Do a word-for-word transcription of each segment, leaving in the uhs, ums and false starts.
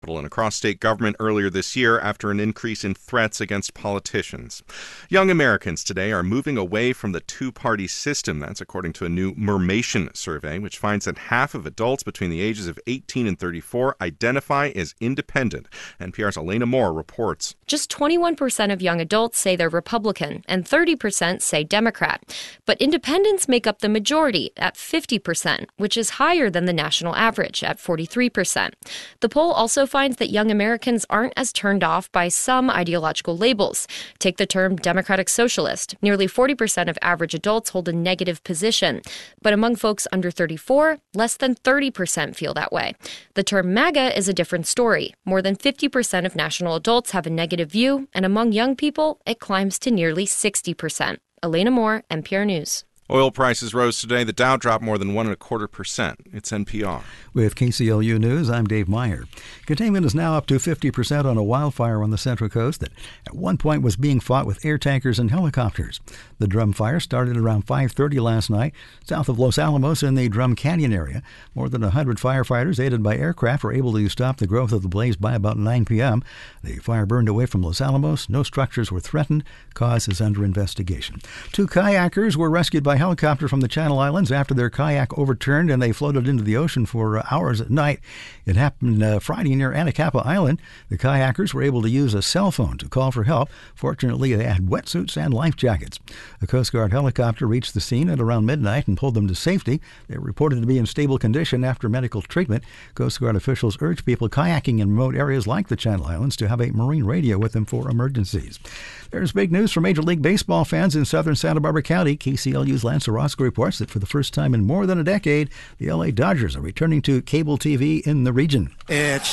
Capitol and across state government earlier this year after an increase in threats against politicians. Young Americans today are moving away from the two-party system. That's according to a new Mermation survey, which finds that half of adults between the ages of eighteen and thirty-four identify as independent. N P R's Elena Moore reports. Just twenty-one percent of young adults say they're Republican and thirty percent say Democrat. But independents make up the majority at fifty percent, which is higher than the national average at forty-three percent. The poll also finds that young Americans aren't as turned off by some ideological labels. Take the term Democratic Socialist. Nearly forty percent of average adults hold a negative position. But among folks under thirty-four, less than thirty percent feel that way. The term MAGA is a different story. More than fifty percent of national adults have a negative view, and among young people, it climbs to nearly sixty percent. Elena Moore, N P R News. Oil prices rose today. The Dow dropped more than one and a quarter percent. It's N P R. With K C L U News, I'm Dave Meyer. Containment is now up to fifty percent on a wildfire on the Central Coast that at one point was being fought with air tankers and helicopters. The drum fire started around five thirty last night south of Los Alamos in the Drum Canyon area. More than one hundred firefighters aided by aircraft were able to stop the growth of the blaze by about nine p.m. The fire burned away from Los Alamos. No structures were threatened. Cause is under investigation. Two kayakers were rescued by helicopter from the Channel Islands after their kayak overturned and they floated into the ocean for uh, hours at night. It happened uh, Friday near Anacapa Island. The kayakers were able to use a cell phone to call for help. Fortunately, they had wetsuits and life jackets. A Coast Guard helicopter reached the scene at around midnight and pulled them to safety. They were reported to be in stable condition after medical treatment. Coast Guard officials urge people kayaking in remote areas like the Channel Islands to have a marine radio with them for emergencies. There's big news for Major League Baseball fans in southern Santa Barbara County. K C L U's Lance Orozco reports that for the first time in more than a decade, the L A Dodgers are returning to cable T V in the region. It's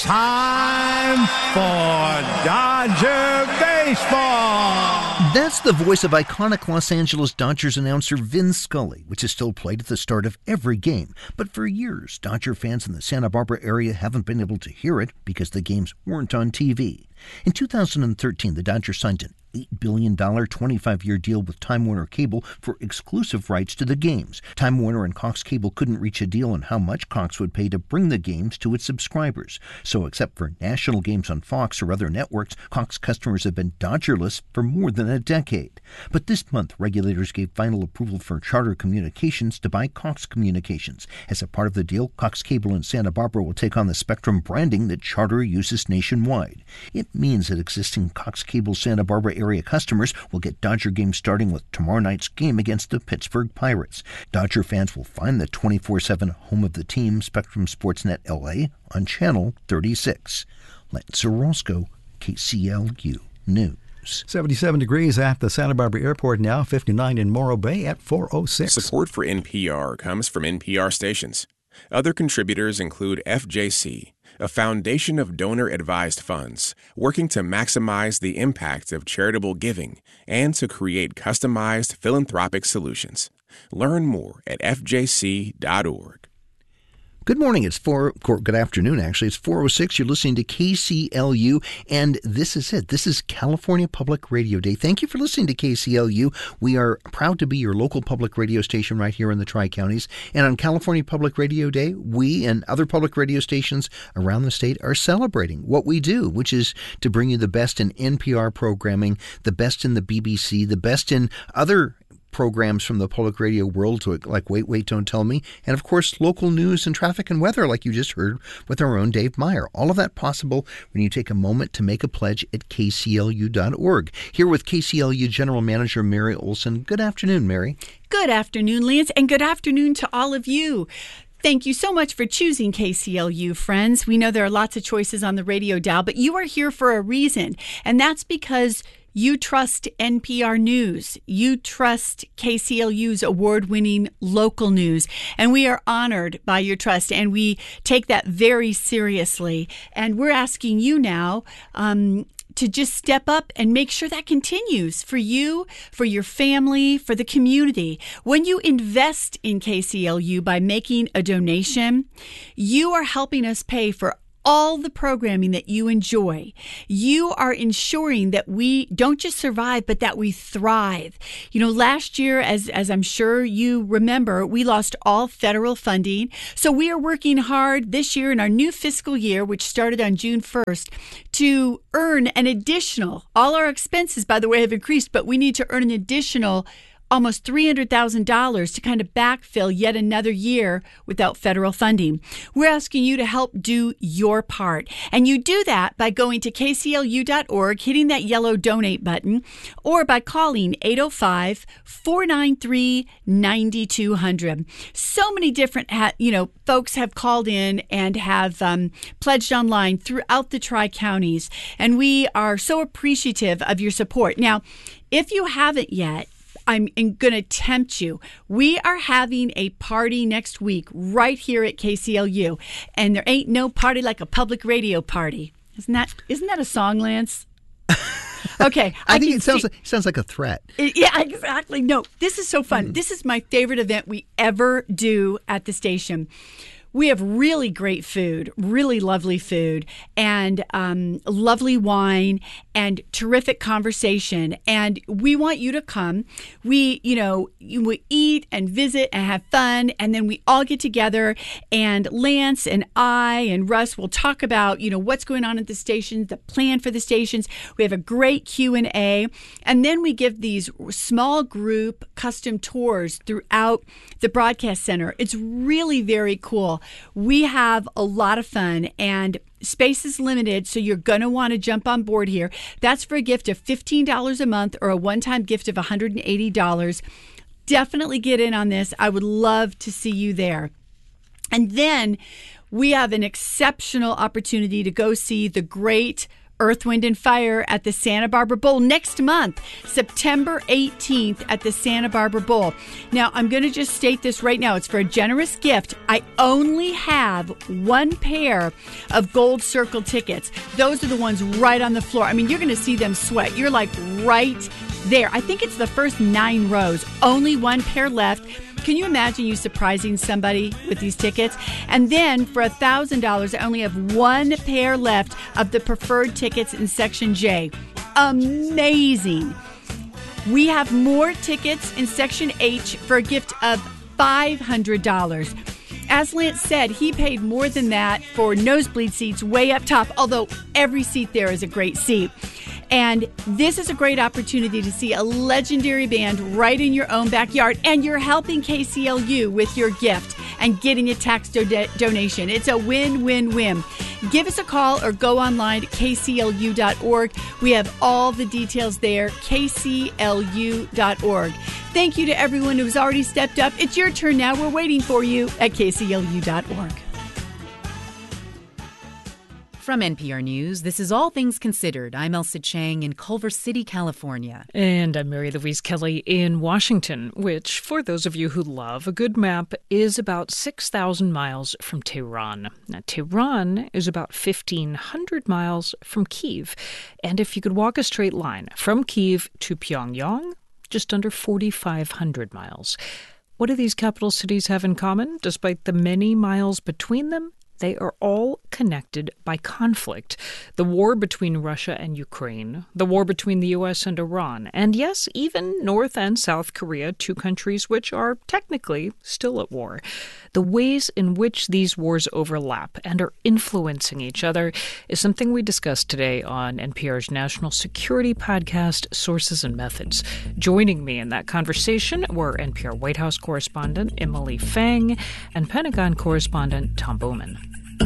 time for Dodger baseball. That's the voice of iconic Los Angeles Dodgers announcer Vin Scully, which is still played at the start of every game. But for years, Dodger fans in the Santa Barbara area haven't been able to hear it because the games weren't on T V. In two thousand thirteen, the Dodgers signed an eight billion dollars twenty-five-year deal with Time Warner Cable for exclusive rights to the games. Time Warner and Cox Cable couldn't reach a deal on how much Cox would pay to bring the games to its subscribers. So except for national games on Fox or other networks, Cox customers have been Dodgerless for more than a decade. But this month, regulators gave final approval for Charter Communications to buy Cox Communications. As a part of the deal, Cox Cable in Santa Barbara will take on the Spectrum branding that Charter uses nationwide. It means that existing Cox Cable Santa Barbara area customers will get Dodger games starting with tomorrow night's game against the Pittsburgh Pirates. Dodger fans will find the twenty-four seven home of the team, Spectrum Sportsnet L A, on Channel thirty-six. Lance Orozco, K C L U News. seventy-seven degrees at the Santa Barbara Airport now, fifty-nine in Morro Bay at four oh six. Support for N P R comes from N P R stations. Other contributors include F J C, a foundation of donor-advised funds working to maximize the impact of charitable giving and to create customized philanthropic solutions. Learn more at f j c dot org. Good morning. It's four. Good afternoon, actually. It's four oh six. You're listening to K C L U, and this is it. This is California Public Radio Day. Thank you for listening to K C L U. We are proud to be your local public radio station right here in the Tri-Counties. And on California Public Radio Day, we and other public radio stations around the state are celebrating what we do, which is to bring you the best in N P R programming, the best in the B B C, the best in other programs from the public radio world, like Wait, Wait, Don't Tell Me, and of course local news and traffic and weather like you just heard with our own Dave Meyer. All of that possible when you take a moment to make a pledge at k c l u dot org. Here with K C L U General Manager Mary Olson. Good afternoon, Mary. Good afternoon, Lance, and good afternoon to all of you. Thank you so much for choosing K C L U, friends. We know there are lots of choices on the radio dial, but you are here for a reason, and that's because you trust N P R News. You trust K C L U's award-winning local news. And we are honored by your trust, and we take that very seriously. And we're asking you now um, to just step up and make sure that continues for you, for your family, for the community. When you invest in K C L U by making a donation, you are helping us pay for all the programming that you enjoy. You are ensuring that we don't just survive, but that we thrive. You know, last year, as, as I'm sure you remember, we lost all federal funding. So we are working hard this year in our new fiscal year, which started on June first, to earn an additional, all our expenses, by the way, have increased, but we need to earn an additional almost three hundred thousand dollars to kind of backfill yet another year without federal funding. We're asking you to help do your part. And you do that by going to K C L U dot org, hitting that yellow donate button, or by calling eight oh five, four nine three, nine two zero zero. So many different, you know, folks have called in and have um, pledged online throughout the Tri-Counties. And we are so appreciative of your support. Now, if you haven't yet, I'm going to tempt you. We are having a party next week right here at K C L U, and there ain't no party like a public radio party. Isn't that isn't that a song, Lance? Okay. I, I think it sounds see, like, sounds like a threat. It, yeah, exactly. No, this is so fun. Mm. This is my favorite event we ever do at the station. We have really great food, really lovely food, and um, lovely wine, and terrific conversation. And we want you to come. We, you know, we eat and visit and have fun, and then we all get together. And Lance and I and Russ will talk about, you know, what's going on at the stations, the plan for the stations. We have a great Q and A, and then we give these small group custom tours throughout the broadcast center. It's really very cool. We have a lot of fun, and space is limited, so you're going to want to jump on board here. That's for a gift of fifteen dollars a month or a one-time gift of one hundred eighty dollars. Definitely get in on this. I would love to see you there. And then we have an exceptional opportunity to go see the great Earth, Wind, and Fire at the Santa Barbara Bowl next month, September eighteenth at the Santa Barbara Bowl. Now, I'm going to just state this right now. It's for a generous gift. I only have one pair of Gold Circle tickets. Those are the ones right on the floor. I mean, you're going to see them sweat. You're like right there. I think it's the first nine rows. Only one pair left. Can you imagine you surprising somebody with these tickets? And then for one thousand dollars, I only have one pair left of the preferred tickets in Section J. Amazing. We have more tickets in Section H for a gift of five hundred dollars. As Lance said, he paid more than that for nosebleed seats way up top, although every seat there is a great seat. And this is a great opportunity to see a legendary band right in your own backyard. And you're helping K C L U with your gift and getting a tax do- donation. It's a win-win-win. Give us a call or go online to K C L U dot org. We have all the details there, K C L U dot org. Thank you to everyone who's already stepped up. It's your turn now. We're waiting for you at K C L U dot org. From N P R News, this is All Things Considered. I'm Elsa Chang in Culver City, California. And I'm Mary Louise Kelly in Washington, which, for those of you who love a good map, is about six thousand miles from Tehran. Now, Tehran is about fifteen hundred miles from Kyiv. And if you could walk a straight line from Kyiv to Pyongyang, just under forty-five hundred miles. What do these capital cities have in common? Despite the many miles between them, they are all connected by conflict. The war between Russia and Ukraine, the war between the U S and Iran, and yes, even North and South Korea, two countries which are technically still at war. The ways in which these wars overlap and are influencing each other is something we discussed today on N P R's national security podcast, Sources and Methods. Joining me in that conversation were N P R White House correspondent Emily Feng and Pentagon correspondent Tom Bowman.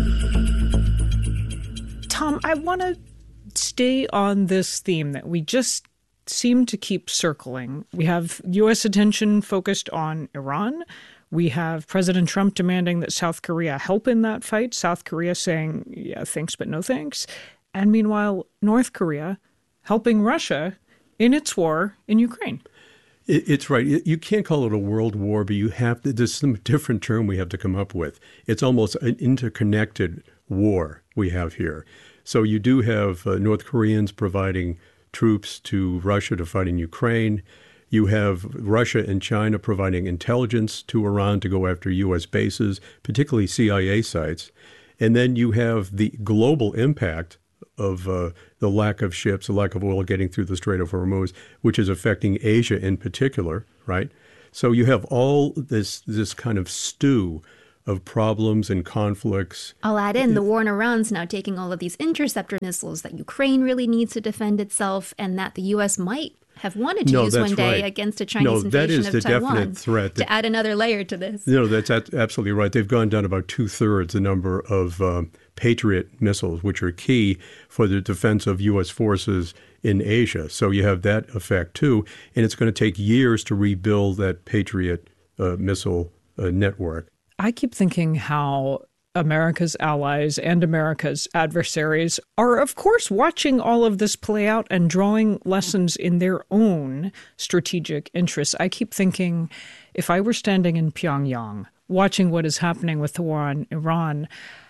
Tom, I want to stay on this theme that we just seem to keep circling. We have U S attention focused on Iran. We have President Trump demanding that South Korea help in that fight. South Korea saying, yeah, thanks, but no thanks. And meanwhile, North Korea helping Russia in its war in Ukraine. It's right. You can't call it a world war, but you have to, there's some different term we have to come up with. It's almost an interconnected war we have here. So you do have uh, North Koreans providing troops to Russia to fight in Ukraine. You have Russia and China providing intelligence to Iran to go after U S bases, particularly C I A sites. And then you have the global impact of uh, the lack of ships, the lack of oil getting through the Strait of Hormuz, which is affecting Asia in particular, right? So you have all this this kind of stew of problems and conflicts. I'll add in the war in Iran's now taking all of these interceptor missiles that Ukraine really needs to defend itself and that the U S might have wanted to no, use one day right. against a Chinese no, invasion that is of the Taiwan. Definite threat that, to add another layer to this. No, that's absolutely right. They've gone down about two-thirds the number of um, Patriot missiles, which are key for the defense of U S forces in Asia. So you have that effect, too. And it's going to take years to rebuild that Patriot uh, missile uh, network. I keep thinking how America's allies and America's adversaries are, of course, watching all of this play out and drawing lessons in their own strategic interests. I keep thinking, if I were standing in Pyongyang, watching what is happening with the war on Iran,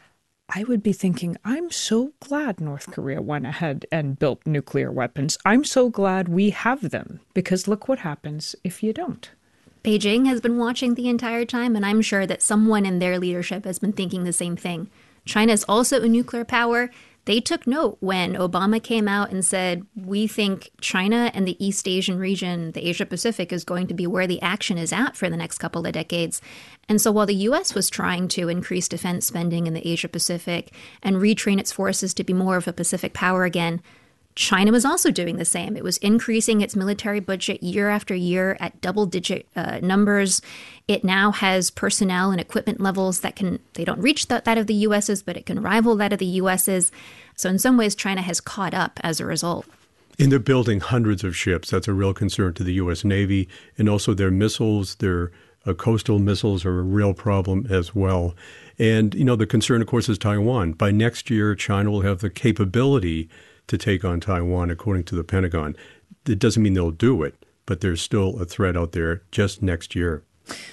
I would be thinking, I'm so glad North Korea went ahead and built nuclear weapons. I'm so glad we have them, because look what happens if you don't. Beijing has been watching the entire time, and I'm sure that someone in their leadership has been thinking the same thing. China is also a nuclear power. They took note when Obama came out and said, we think China and the East Asian region, the Asia Pacific, is going to be where the action is at for the next couple of decades. And so while the U S was trying to increase defense spending in the Asia Pacific and retrain its forces to be more of a Pacific power again, China was also doing the same. It was increasing its military budget year after year at double-digit uh, numbers. It now has personnel and equipment levels that can, they don't reach that, that of the U S's, but it can rival that of the U S's. So in some ways, China has caught up as a result. And they're building hundreds of ships. That's a real concern to the U S. Navy. And also their missiles, their uh, coastal missiles are a real problem as well. And, you know, the concern, of course, is Taiwan. By next year, China will have the capability to take on Taiwan, according to the Pentagon. It doesn't mean they'll do it, but there's still a threat out there just next year.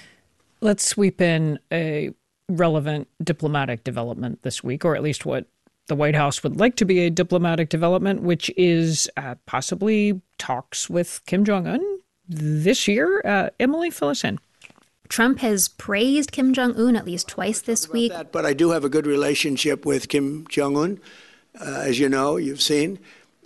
Let's sweep in a relevant diplomatic development this week, or at least what the White House would like to be a diplomatic development, which is uh, possibly talks with Kim Jong-un this year. Uh, Emily, fill us in. Trump has praised Kim Jong-un at least twice this week. That, but I do have a good relationship with Kim Jong-un. Uh, as you know, you've seen.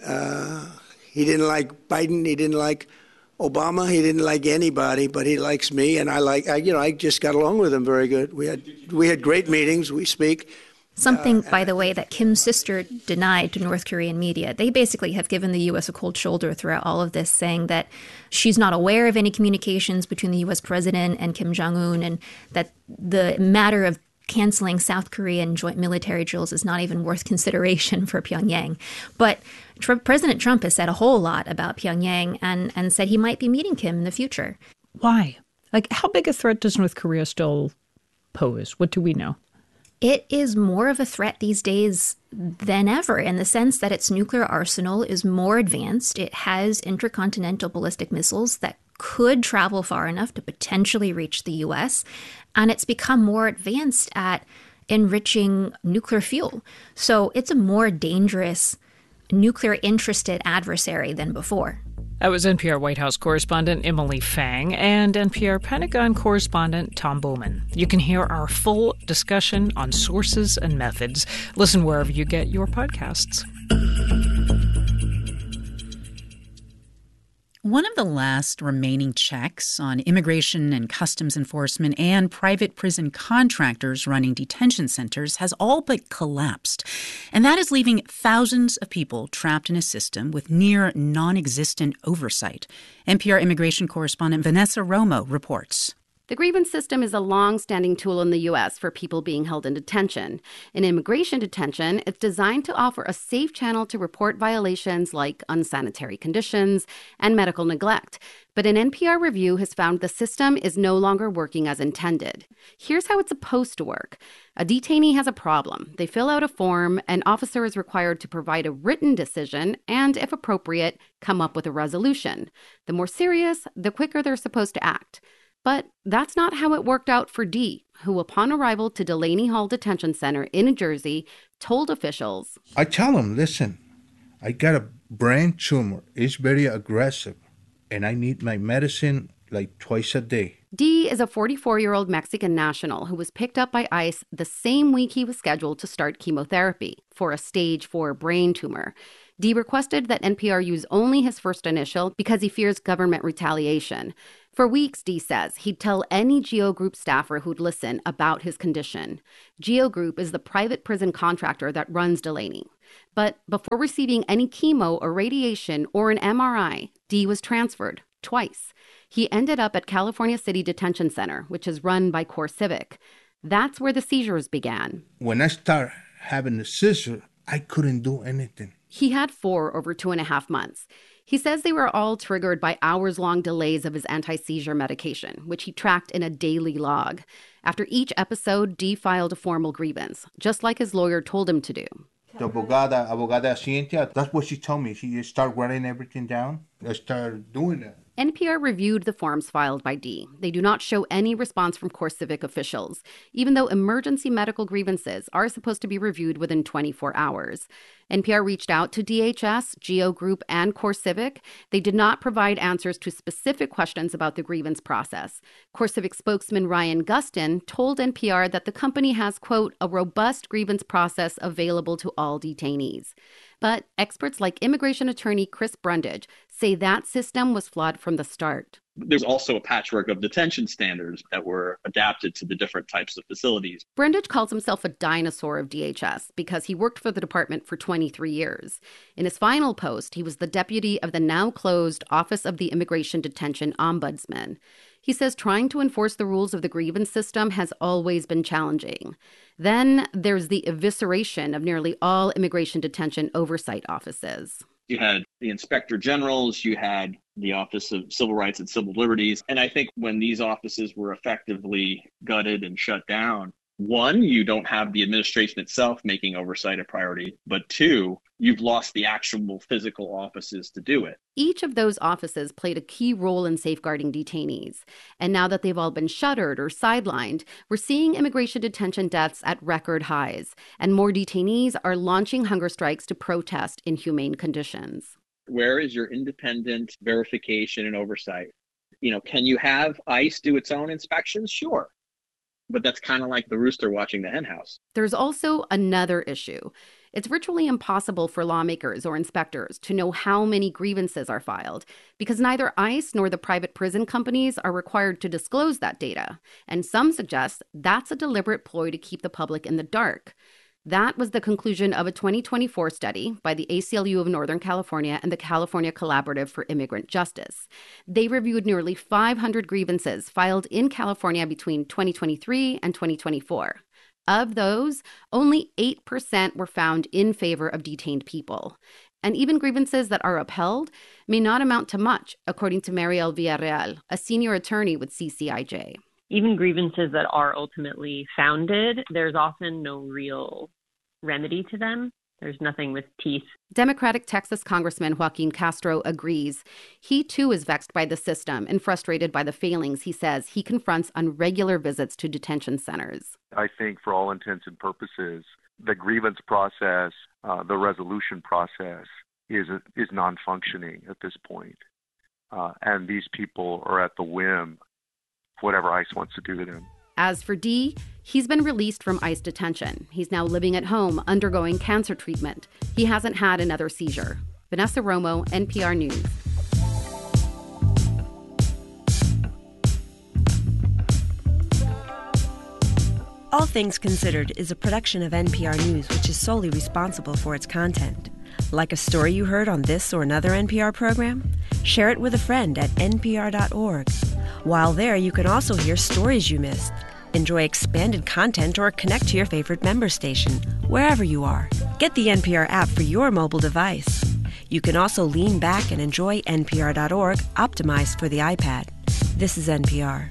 Uh, he didn't like Biden. He didn't like Obama. He didn't like anybody, but he likes me, and I like. I, you know, I just got along with him very good. We had we had great meetings. We speak. Something, uh, by the way, that Kim's sister denied to North Korean media. They basically have given the U S a cold shoulder throughout all of this, saying that she's not aware of any communications between the U S president and Kim Jong-un, and that the matter of canceling South Korean joint military drills is not even worth consideration for Pyongyang. But Trump, President Trump has said a whole lot about Pyongyang and, and said he might be meeting Kim in the future. Why? Like, how big a threat does North Korea still pose? What do we know? It is more of a threat these days than ever, in the sense that its nuclear arsenal is more advanced. It has intercontinental ballistic missiles that could travel far enough to potentially reach the U S, and it's become more advanced at enriching nuclear fuel. So it's a more dangerous, nuclear-interested adversary than before. That was N P R White House correspondent Emily Fang and N P R Pentagon correspondent Tom Bowman. You can hear our full discussion on sources and methods. Listen wherever you get your podcasts. One of the last remaining checks on immigration and customs enforcement and private prison contractors running detention centers has all but collapsed. And that is leaving thousands of people trapped in a system with near non-existent oversight. N P R immigration correspondent Vanessa Romo reports. The grievance system is a long-standing tool in the U S for people being held in detention. In immigration detention, it's designed to offer a safe channel to report violations like unsanitary conditions and medical neglect. But an N P R review has found the system is no longer working as intended. Here's how it's supposed to work. A detainee has a problem. They fill out a form. An officer is required to provide a written decision and, if appropriate, come up with a resolution. The more serious, the quicker they're supposed to act. But that's not how it worked out for Dee, who upon arrival to Delaney Hall Detention Center in New Jersey, told officials, I tell them, listen, I got a brain tumor. It's very aggressive, and I need my medicine like twice a day. D is a forty-four-year-old Mexican national who was picked up by ICE the same week he was scheduled to start chemotherapy for a stage four brain tumor. D requested that N P R use only his first initial because he fears government retaliation. For weeks, D says, he'd tell any GEO Group staffer who'd listen about his condition. GEO Group is the private prison contractor that runs Delaney. But before receiving any chemo or radiation or an M R I, D was transferred twice. He ended up at California City Detention Center, which is run by CoreCivic. That's where the seizures began. When I started having the seizure, I couldn't do anything. He had four over two and a half months. He says they were all triggered by hours-long delays of his anti-seizure medication, which he tracked in a daily log. After each episode, D filed a formal grievance, just like his lawyer told him to do. The abogada, abogada Cynthia, that's what she told me. She started writing everything down. I started doing it. N P R reviewed the forms filed by D. They do not show any response from CoreCivic officials, even though emergency medical grievances are supposed to be reviewed within twenty-four hours. N P R reached out to D H S, GEO Group, and CoreCivic. They did not provide answers to specific questions about the grievance process. CoreCivic spokesman Ryan Gustin told N P R that the company has, quote, a robust grievance process available to all detainees. But experts like immigration attorney Chris Brundage say that system was flawed from the start. There's also a patchwork of detention standards that were adapted to the different types of facilities. Brundage calls himself a dinosaur of D H S because he worked for the department for twenty-three years. In his final post, he was the deputy of the now-closed Office of the Immigration Detention Ombudsman. He says trying to enforce the rules of the grievance system has always been challenging. Then there's the evisceration of nearly all immigration detention oversight offices. You had the inspector generals, you had the Office of Civil Rights and Civil Liberties. And I think when these offices were effectively gutted and shut down, one, you don't have the administration itself making oversight a priority, but two, you've lost the actual physical offices to do it. Each of those offices played a key role in safeguarding detainees. And now that they've all been shuttered or sidelined, we're seeing immigration detention deaths at record highs, and more detainees are launching hunger strikes to protest inhumane conditions. Where is your independent verification and oversight? You know, can you have ICE do its own inspections? Sure. But that's kind of like the rooster watching the hen house. There's also another issue. It's virtually impossible for lawmakers or inspectors to know how many grievances are filed because neither ICE nor the private prison companies are required to disclose that data. And some suggest that's a deliberate ploy to keep the public in the dark. That was the conclusion of a twenty twenty-four study by the A C L U of Northern California and the California Collaborative for Immigrant Justice. They reviewed nearly five hundred grievances filed in California between twenty twenty-three and twenty twenty-four. Of those, only eight percent were found in favor of detained people. And even grievances that are upheld may not amount to much, according to Mariel Villarreal, a senior attorney with C C I J. Even grievances that are ultimately founded, there's often no real remedy to them. There's nothing with teeth. Democratic Texas Congressman Joaquin Castro agrees. He, too, is vexed by the system and frustrated by the failings he says he confronts on regular visits to detention centers. I think for all intents and purposes, the grievance process, uh, the resolution process is is non-functioning at this point. Uh, and these people are at the whim whatever ICE wants to do to them. As for D, he's been released from ICE detention. He's now living at home, undergoing cancer treatment. He hasn't had another seizure. Vanessa Romo, N P R News. All Things Considered is a production of N P R News, which is solely responsible for its content. Like a story you heard on this or another N P R program? Share it with a friend at N P R dot org. While there, you can also hear stories you missed, enjoy expanded content, or connect to your favorite member station, wherever you are. Get the N P R app for your mobile device. You can also lean back and enjoy N P R dot org, optimized for the iPad. This is N P R.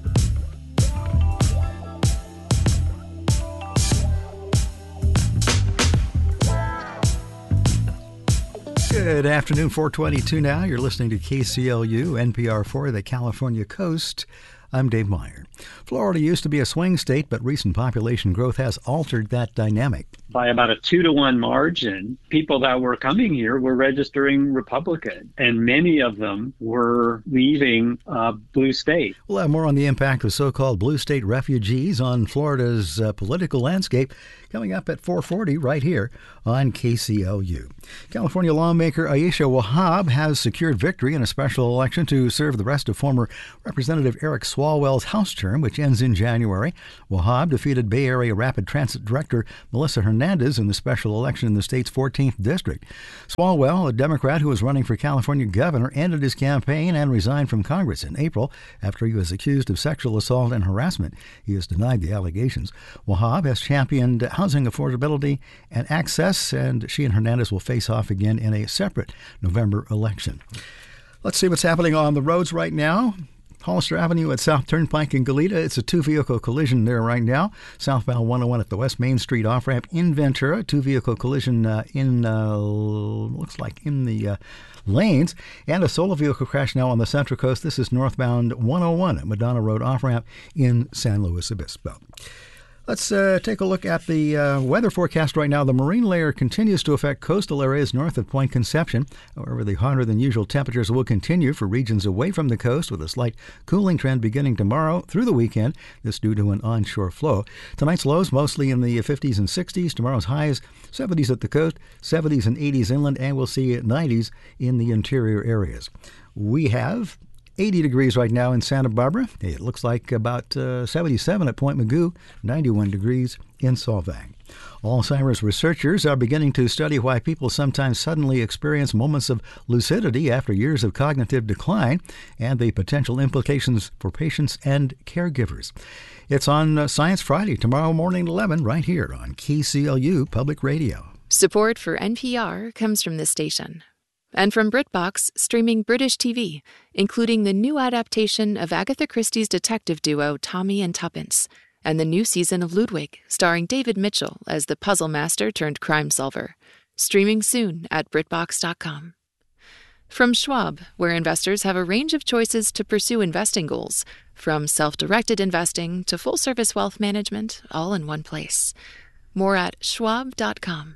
Good afternoon, four twenty-two now. You're listening to K C L U, N P R for the California Coast. I'm Dave Meyer. Florida used to be a swing state, but recent population growth has altered that dynamic. By about a two to one margin, people that were coming here were registering Republican, and many of them were leaving uh, blue state. We'll have more on the impact of so-called blue state refugees on Florida's uh, political landscape coming up at four forty right here on K C L U. California lawmaker Aisha Wahab has secured victory in a special election to serve the rest of former Representative Eric Swalwell's House term, which ends in January. Wahab defeated Bay Area Rapid Transit Director Melissa Hernandez in the special election in the state's fourteenth district. Swalwell, a Democrat who was running for California governor, ended his campaign and resigned from Congress in April after he was accused of sexual assault and harassment. He has denied the allegations. Wahab has championed housing affordability and access, and she and Hernandez will face off again in a separate November election. Let's see what's happening on the roads right now. Hollister Avenue at South Turnpike in Goleta. It's a two-vehicle collision there right now. Southbound one oh one at the West Main Street off-ramp in Ventura. Two-vehicle collision uh, in, uh, looks like in the uh, lanes. And a solo vehicle crash now on the Central Coast. This is northbound one oh one at Madonna Road off-ramp in San Luis Obispo. Let's uh, take a look at the uh, weather forecast right now. The marine layer continues to affect coastal areas north of Point Conception. However, the hotter than usual temperatures will continue for regions away from the coast, with a slight cooling trend beginning tomorrow through the weekend. This due to an onshore flow. Tonight's lows mostly in the fifties and sixties. Tomorrow's highs seventies at the coast, seventies and eighties inland, and we'll see nineties in the interior areas. We have eighty degrees right now in Santa Barbara. It looks like about uh, seventy-seven at Point Mugu, ninety-one degrees in Solvang. Alzheimer's researchers are beginning to study why people sometimes suddenly experience moments of lucidity after years of cognitive decline and the potential implications for patients and caregivers. It's on uh, Science Friday, tomorrow morning at eleven, right here on K C L U Public Radio. Support for N P R comes from this station. And from BritBox, streaming British T V, including the new adaptation of Agatha Christie's detective duo Tommy and Tuppence, and the new season of Ludwig, starring David Mitchell as the puzzle master turned crime solver. Streaming soon at BritBox dot com. From Schwab, where investors have a range of choices to pursue investing goals, from self-directed investing to full-service wealth management, all in one place. More at schwab dot com.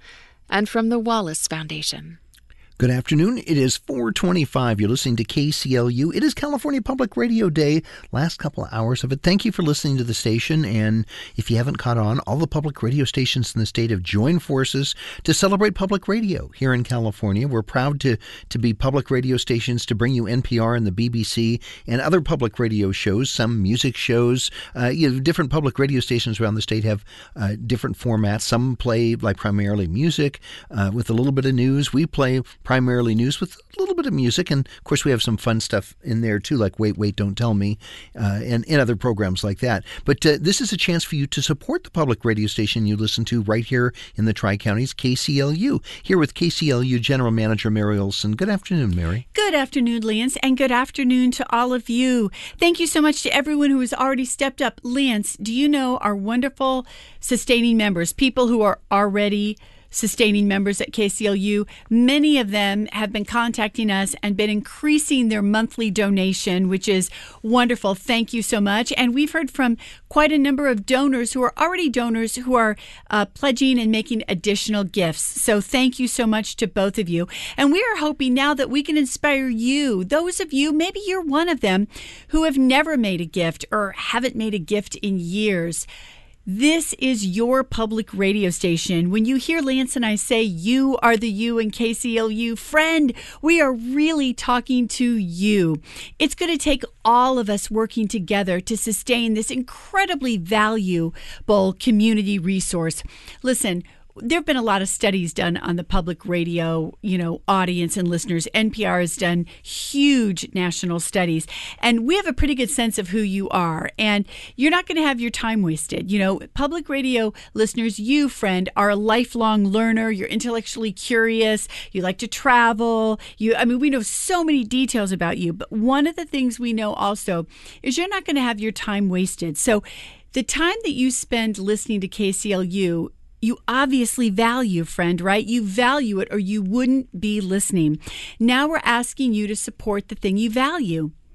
And from the Wallace Foundation. Good afternoon. It is four twenty-five. You're listening to K C L U. It is California Public Radio Day. Last couple of hours of it. Thank you for listening to the station. And if you haven't caught on, all the public radio stations in the state have joined forces to celebrate public radio here in California. We're proud to, to be public radio stations, to bring you N P R and the B B C and other public radio shows, some music shows. Uh, you know, different public radio stations around the state have uh, different formats. Some play like primarily music uh, with a little bit of news. We play primarily news with a little bit of music, and of course we have some fun stuff in there too, like Wait, Wait, Don't Tell Me, uh, and, and other programs like that. But uh, this is a chance for you to support the public radio station you listen to right here in the Tri-Counties, K C L U. Here with K C L U General Manager Mary Olson. Good afternoon, Mary. Good afternoon, Lance, and good afternoon to all of you. Thank you so much to everyone who has already stepped up. Lance, do you know our wonderful sustaining members, people who are already sustaining members at K C L U? Many of them have been contacting us and been increasing their monthly donation, which is wonderful. Thank you so much. And we've heard from quite a number of donors who are already donors who are uh, pledging and making additional gifts. So thank you so much to both of you. And we are hoping now that we can inspire you, those of you, maybe you're one of them, who have never made a gift or haven't made a gift in years. This is your public radio station. When you hear Lance and I say you are the you in K C L U, friend, we are really talking to you. It's going to take all of us working together to sustain this incredibly valuable community resource. Listen, there have been a lot of studies done on the public radio, you know, audience and listeners. N P R has done huge national studies, and we have a pretty good sense of who you are, and you're not going to have your time wasted. You know, public radio listeners, you, friend, are a lifelong learner. You're intellectually curious. You like to travel. You, I mean, we know so many details about you, but one of the things we know also is you're not going to have your time wasted. So the time that you spend listening to K C L U, you obviously value, friend, right? You value it, or you wouldn't be listening. Now we're asking you to support the thing you value.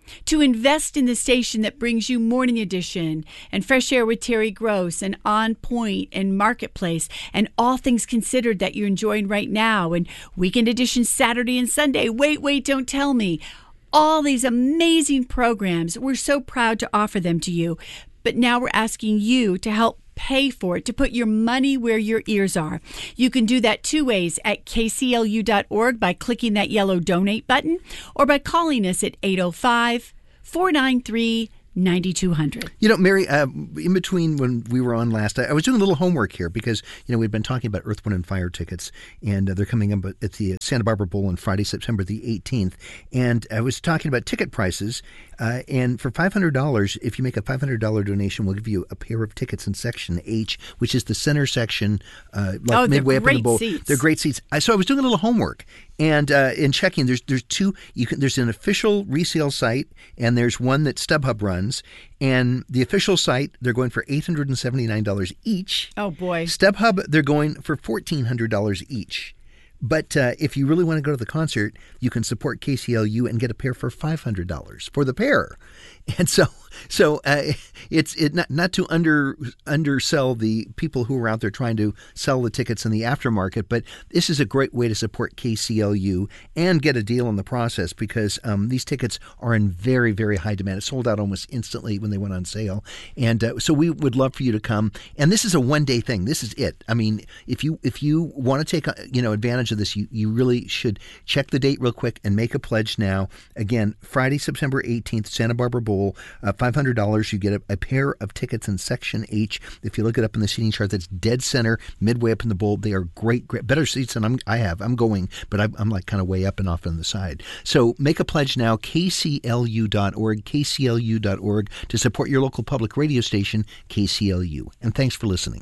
to invest in the station that brings you Morning Edition and Fresh Air with Terry Gross and On Point and Marketplace and All Things Considered that you're enjoying right now and Weekend Edition Saturday and Sunday. Wait, wait, don't tell me. All these amazing programs. We're so proud to offer them to you. But now we're asking you to help pay for it, to put your money where your ears are. You can do that two ways at K C L U dot org by clicking that yellow donate button or by calling us at eight oh five, four nine three, nine two zero zero. You know, Mary, uh, in between when we were on last, I, I was doing a little homework here because, you know, we've been talking about Earth, Wind and Fire tickets, and uh, they're coming up at the Santa Barbara Bowl on Friday, September the eighteenth. And I was talking about ticket prices. Uh, and for five hundred dollars, if you make a five hundred dollars donation, we'll give you a pair of tickets in Section H, which is the center section, uh, like oh, midway up in the bowl. Seats. They're great seats. I, so I was doing a little homework, and uh, in checking, there's there's two. You can there's an official resale site, and there's one that StubHub runs. And the official site, they're going for eight hundred seventy-nine dollars each. Oh boy! StubHub, they're going for fourteen hundred dollars each. But uh, if you really want to go to the concert, you can support K C L U and get a pair for five hundred dollars for the pair. And so, so uh, it's it not not to under undersell the people who are out there trying to sell the tickets in the aftermarket, but this is a great way to support K C L U and get a deal in the process because um, these tickets are in very very high demand. It sold out almost instantly when they went on sale, and uh, so we would love for you to come. And this is a one day thing. This is it. I mean, if you if you want to take you know advantage of this, you you really should check the date real quick and make a pledge now. Again, Friday, September eighteenth, Santa Barbara Bowl. Uh, five hundred dollars, you get a, a pair of tickets in Section H. If you look it up in the seating chart, that's dead center, midway up in the bowl. They are great, great, better seats than I'm, I have. I'm going, but I'm, I'm like kind of way up and off on the side. So make a pledge now, K C L U dot org, K C L U dot org, to support your local public radio station, K C L U. And thanks for listening.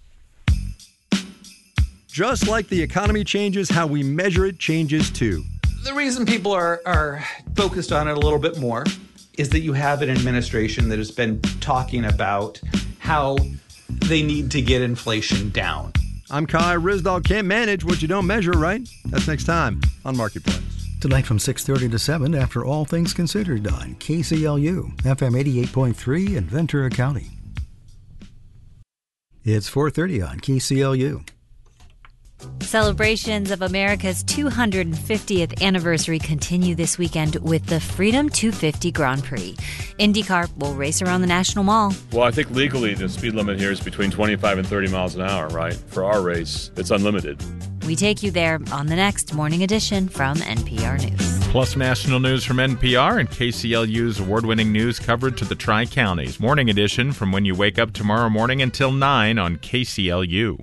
Just like the economy changes, how we measure it changes too. The reason people are, are focused on it a little bit more is that you have an administration that has been talking about how they need to get inflation down. I'm Kai Ryssdal. Can't manage what you don't measure, right? That's next time on Marketplace. Tonight from six thirty to seven, after All Things Considered on K C L U, F M eighty-eight point three in Ventura County. It's four thirty on K C L U. Celebrations of America's two hundred fiftieth anniversary continue this weekend with the Freedom two fifty Grand Prix. IndyCar will race around the National Mall. Well, I think legally the speed limit here is between twenty-five and thirty miles an hour, right? For our race, it's unlimited. We take you there on the next Morning Edition from N P R News. Plus national news from N P R and K C L U's award-winning news coverage to the Tri-Counties. Morning Edition from when you wake up tomorrow morning until nine on K C L U.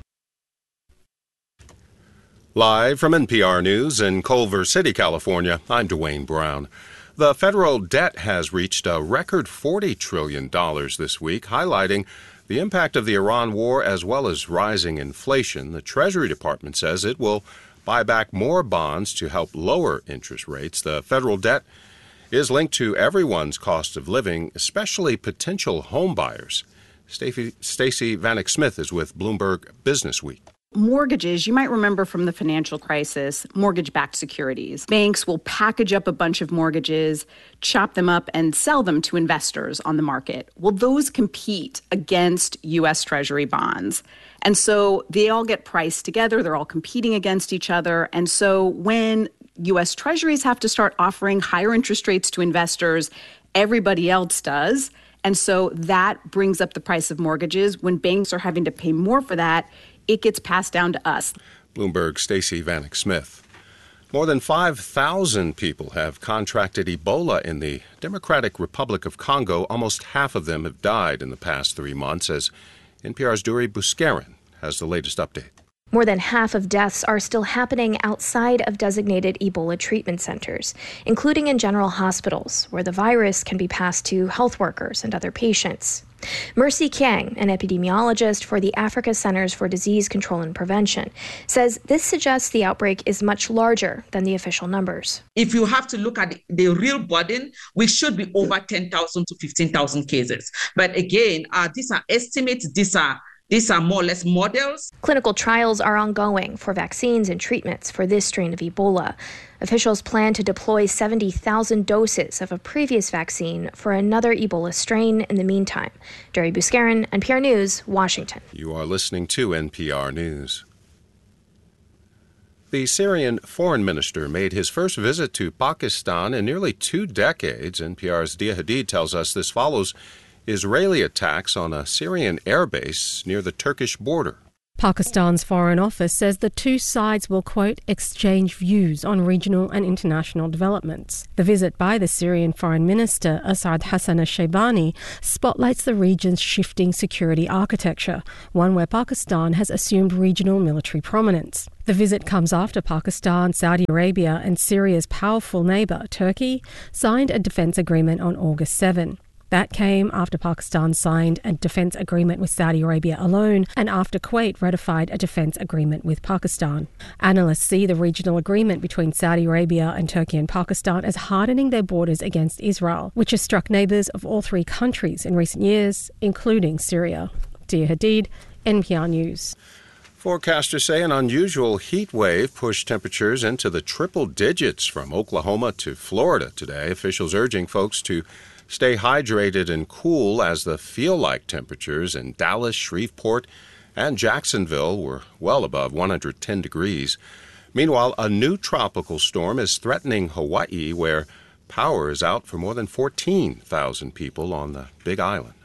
Live from N P R News in Culver City, California, I'm Dwayne Brown. The federal debt has reached a record forty trillion dollars this week, highlighting the impact of the Iran war as well as rising inflation. The Treasury Department says it will buy back more bonds to help lower interest rates. The federal debt is linked to everyone's cost of living, especially potential home buyers. Stacey Vanek Smith is with Bloomberg Business Week. Mortgages, you might remember from the financial crisis, mortgage-backed securities. Banks will package up a bunch of mortgages, chop them up, and sell them to investors on the market. Well, those compete against U S Treasury bonds. And so they all get priced together. They're all competing against each other. And so when U S Treasuries have to start offering higher interest rates to investors, everybody else does. And so that brings up the price of mortgages. When banks are having to pay more for that, it gets passed down to us. Bloomberg's Stacey Vanek Smith. More than five thousand people have contracted Ebola in the Democratic Republic of Congo. Almost half of them have died in the past three months, as N P R's Duri Buskarin has the latest update. More than half of deaths are still happening outside of designated Ebola treatment centers, including in general hospitals, where the virus can be passed to health workers and other patients. Mercy Kiang, an epidemiologist for the Africa Centers for Disease Control and Prevention, says this suggests the outbreak is much larger than the official numbers. If you have to look at the real burden, we should be over ten thousand to fifteen thousand cases. But again, uh, these are estimates, these are These are more or less models. Clinical trials are ongoing for vaccines and treatments for this strain of Ebola. Officials plan to deploy seventy thousand doses of a previous vaccine for another Ebola strain in the meantime. Jerry Buscarin, N P R News, Washington. You are listening to N P R News. The Syrian foreign minister made his first visit to Pakistan in nearly two decades. N P R's Dia Hadid tells us this follows Israeli attacks on a Syrian airbase near the Turkish border. Pakistan's Foreign Office says the two sides will, quote, exchange views on regional and international developments. The visit by the Syrian Foreign Minister, Asad Hassan al-Shaybani, spotlights the region's shifting security architecture, one where Pakistan has assumed regional military prominence. The visit comes after Pakistan, Saudi Arabia and Syria's powerful neighbour, Turkey, signed a defence agreement on August seventh. That came after Pakistan signed a defence agreement with Saudi Arabia alone and after Kuwait ratified a defence agreement with Pakistan. Analysts see the regional agreement between Saudi Arabia and Turkey and Pakistan as hardening their borders against Israel, which has struck neighbours of all three countries in recent years, including Syria. Dia Hadid, N P R News. Forecasters say an unusual heat wave pushed temperatures into the triple digits from Oklahoma to Florida today. Officials urging folks to stay hydrated and cool as the feel-like temperatures in Dallas, Shreveport, and Jacksonville were well above one hundred ten degrees. Meanwhile, a new tropical storm is threatening Hawaii, where power is out for more than fourteen thousand people on the Big Island.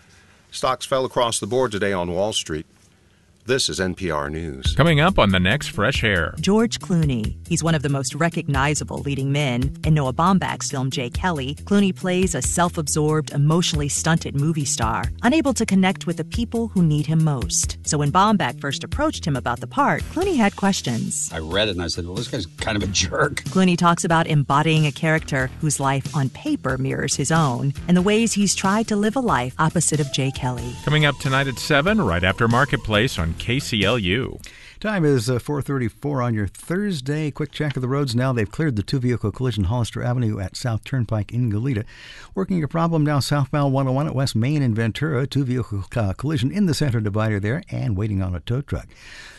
Stocks fell across the board today on Wall Street. This is N P R News. Coming up on the next Fresh Air. George Clooney. He's one of the most recognizable leading men. In Noah Baumbach's film Jay Kelly, Clooney plays a self-absorbed, emotionally stunted movie star, unable to connect with the people who need him most. So when Baumbach first approached him about the part, Clooney had questions. I read it and I said, well, this guy's kind of a jerk. Clooney talks about embodying a character whose life on paper mirrors his own and the ways he's tried to live a life opposite of Jay Kelly. Coming up tonight at seven, right after Marketplace on K C L U. Time is uh, four thirty-four on your Thursday. Quick check of the roads now. They've cleared the two-vehicle collision Hollister Avenue at South Turnpike in Goleta. Working a problem down southbound one oh one at West Main in Ventura. Two-vehicle uh, collision in the center divider there and waiting on a tow truck.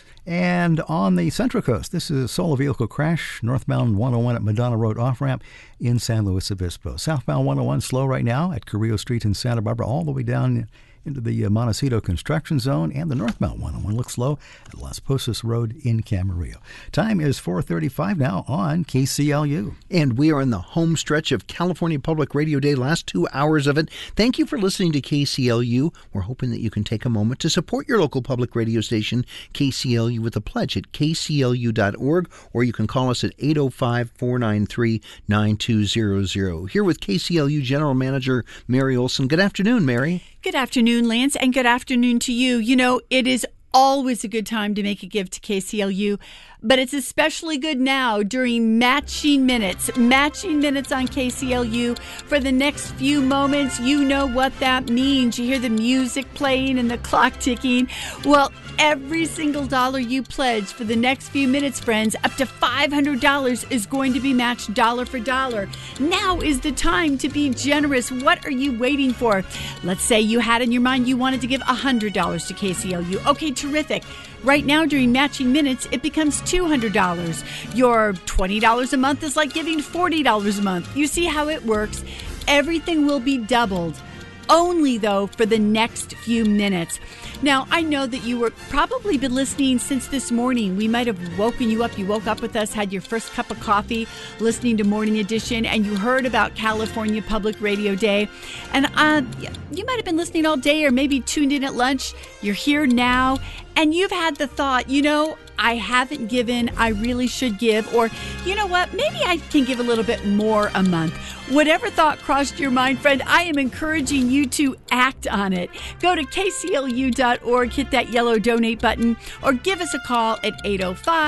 And on the Central Coast, this is a solo vehicle crash, northbound one oh one at Madonna Road off-ramp in San Luis Obispo. Southbound one oh one slow right now at Carrillo Street in Santa Barbara all the way down into the uh, Montecito construction zone, and the northbound one oh one looks slow at Las Posas Road in Camarillo. Time is four thirty-five now on K C L U. And we are in the home stretch of California Public Radio Day, last two hours of it. Thank you for listening to K C L U. We're hoping that you can take a moment to support your local public radio station, K C L U, with a pledge at k c l u dot org, or you can call us at eight oh five, four nine three, nine two zero zero. Here with K C L U General Manager Mary Olson. Good afternoon, Mary. Good afternoon, Lance, and good afternoon to you. You know, it is always a good time to make a gift to K C L U, but it's especially good now during Matching Minutes. Matching Minutes on K C L U. For the next few moments, you know what that means. You hear the music playing and the clock ticking. Well, every single dollar you pledge for the next few minutes, friends, up to five hundred dollars is going to be matched dollar for dollar. Now is the time to be generous. What are you waiting for? Let's say you had in your mind you wanted to give one hundred dollars to K C L U. Okay, terrific. Right now, during Matching Minutes, it becomes two hundred dollars. Your twenty dollars a month is like giving forty dollars a month. You see how it works? Everything will be doubled. Only, though, for the next few minutes. Now, I know that you were probably been listening since this morning. We might have woken you up. You woke up with us, had your first cup of coffee, listening to Morning Edition, and you heard about California Public Radio Day. And uh, you might have been listening all day or maybe tuned in at lunch. You're here now, and you've had the thought, you know, I haven't given, I really should give, or you know what, maybe I can give a little bit more a month. Whatever thought crossed your mind, friend, I am encouraging you to act on it. Go to k c l u dot org, hit that yellow donate button, or give us a call at eight oh five,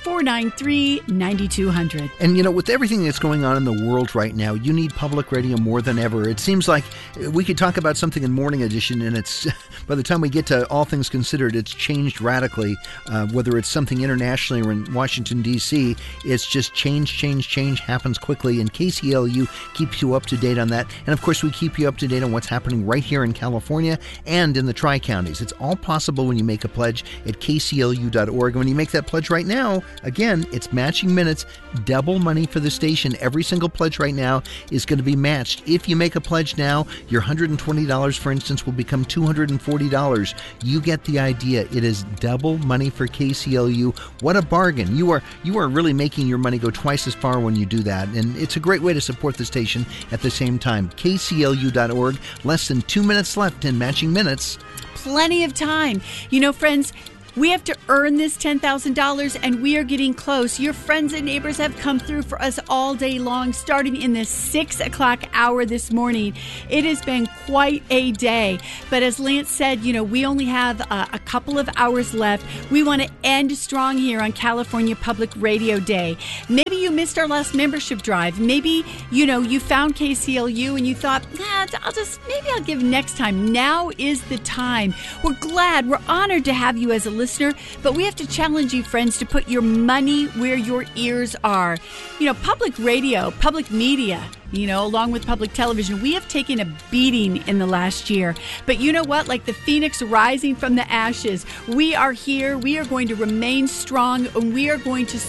four nine three, nine two zero zero. And, you know, with everything that's going on in the world right now, you need public radio more than ever. It seems like we could talk about something in Morning Edition, and it's by the time we get to All Things Considered, it's changed radically. Uh, whether it's something internationally or in Washington, D C, it's just change, change, change happens quickly, and K C L U keeps you up to date on that. And, of course, we keep you up to date on what's happening right here in California and in the Tri-Counties. It's all possible when you make a pledge at K C L U dot org. And when you make that pledge right now, again, it's matching minutes, double money for the station. Every single pledge right now is going to be matched. If you make a pledge now, your one hundred twenty dollars, for instance, will become two hundred forty dollars. You get the idea. It is double money for K C L U. What a bargain. You are you are really making your money go twice as far when you do that. And it's a great way to support the station at the same time. K C L U dot org. Less than two minutes left in matching minutes. Plenty of time. You know, friends, we have to earn this ten thousand dollars, and we are getting close. Your friends and neighbors have come through for us all day long, starting in the six o'clock hour this morning. It has been quite a day. But as Lance said, you know, we only have uh, a couple of hours left. We want to end strong here on California Public Radio Day. Maybe you missed our last membership drive. Maybe, you know, you found K C L U and you thought, nah, I'll just, maybe I'll give next time. Now is the time. We're glad, we're honored to have you as a listener. Listener, but we have to challenge you, friends, to put your money where your ears are. You know, public radio, public media, you know, along with public television, we have taken a beating in the last year. But you know what? Like the phoenix rising from the ashes, we are here. We are going to remain strong, and we are going to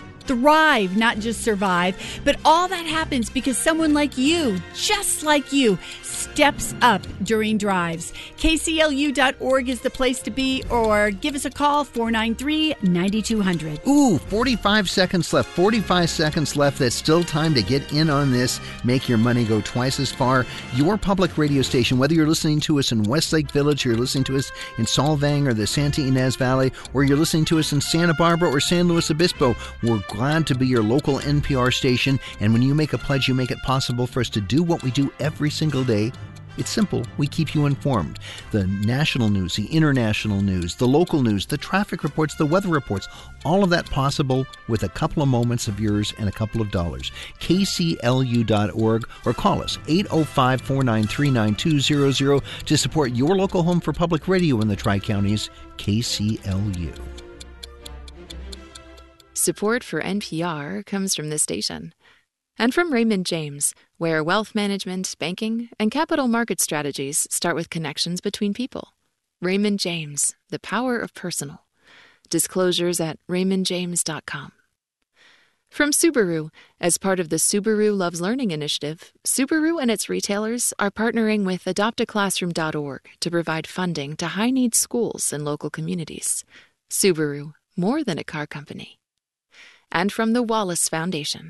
thrive, not just survive. But all that happens because someone like you, just like you, steps up during drives. K C L U dot org is the place to be, or give us a call, four nine three, nine two zero zero. Ooh, forty-five seconds left. forty-five seconds left. That's still time to get in on this. Make your money go twice as far. Your public radio station, whether you're listening to us in Westlake Village, or you're listening to us in Solvang or the Santa Ynez Valley, or you're listening to us in Santa Barbara or San Luis Obispo, we're glad to be your local N P R station. And when you make a pledge, you make it possible for us to do what we do every single day. It's simple. We keep you informed. The national news, the international news, the local news, the traffic reports, the weather reports, all of that possible with a couple of moments of yours and a couple of dollars. K C L U dot org, or call us eight oh five, four nine three, nine two zero zero to support your local home for public radio in the Tri-Counties, K C L U. Support for N P R comes from this station. And from Raymond James, where wealth management, banking, and capital market strategies start with connections between people. Raymond James, the power of personal. Disclosures at raymond james dot com. From Subaru, as part of the Subaru Loves Learning initiative, Subaru and its retailers are partnering with adopt a classroom dot org to provide funding to high-needs schools and local communities. Subaru, more than a car company. And from the Wallace Foundation.